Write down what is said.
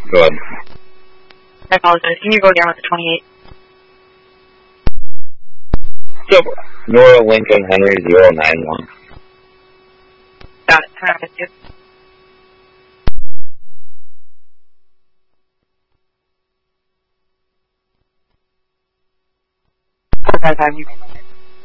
Go ahead. I apologize. Can you go down with the 28? So, Nora Lincoln Henry 091. Got it. 150. Okay, you.